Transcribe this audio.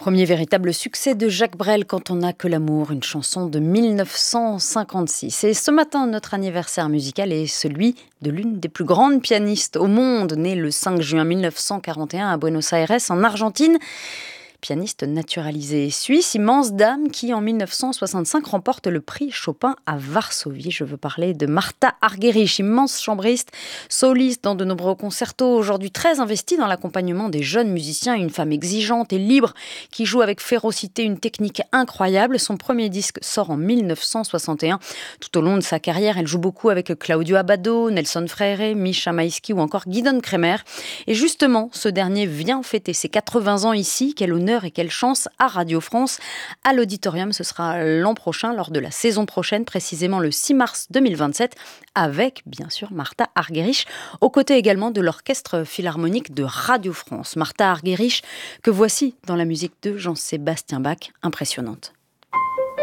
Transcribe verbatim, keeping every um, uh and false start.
Premier véritable succès de Jacques Brel, Quand on n'a que l'amour, une chanson de mille neuf cent cinquante-six. Et ce matin, notre anniversaire musical est celui de l'une des plus grandes pianistes au monde, née le cinq juin mille neuf cent quarante et un à Buenos Aires, en Argentine. Pianiste naturalisée suisse, immense dame qui, en mille neuf cent soixante-cinq, remporte le prix Chopin à Varsovie. Je veux parler de Martha Argerich, immense chambriste, soliste dans de nombreux concertos, aujourd'hui très investie dans l'accompagnement des jeunes musiciens, une femme exigeante et libre qui joue avec férocité une technique incroyable. Son premier disque sort en mille neuf cent soixante et un. Tout au long de sa carrière, elle joue beaucoup avec Claudio Abbado, Nelson Freire, Mischa Maïski ou encore Guidon Kremer. Et justement, ce dernier vient fêter ses quatre-vingts ans ici. Quel honneur et quelle chance à Radio France. À l'Auditorium, ce sera l'an prochain, lors de la saison prochaine, précisément le six mars deux mille vingt-sept, avec, bien sûr, Martha Argerich, aux côtés également de l'Orchestre Philharmonique de Radio France. Martha Argerich, que voici dans la musique de Jean-Sébastien Bach, impressionnante.